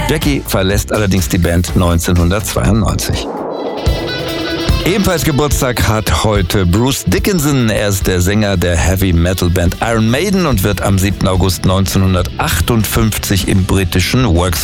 Jackie verlässt allerdings die Band 1992. Ebenfalls Geburtstag hat heute Bruce Dickinson. Er ist der Sänger der Heavy-Metal-Band Iron Maiden und wird am 7. August 1958 im britischen Worksop